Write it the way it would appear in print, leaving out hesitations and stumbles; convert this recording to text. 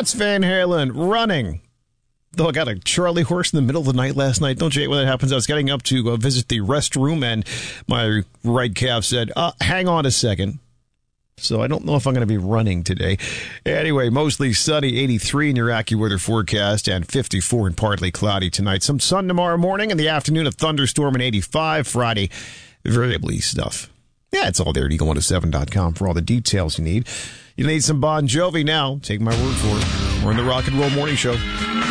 That's Van Halen running. Though I got a Charlie horse in the middle of the night last night. Don't you hate when that happens? I was getting up to visit the restroom, and my right calf said, hang on a second. So I don't know if I'm going to be running today. Anyway, mostly sunny, 83 in your AccuWeather forecast, and 54 and partly cloudy tonight. Some sun tomorrow morning. In the afternoon, a thunderstorm and 85. Friday, variably stuff. Yeah, it's all there at Eagle107.com for all the details you need. You need some Bon Jovi now. Take my word for it. We're in the Rock and Roll Morning Show.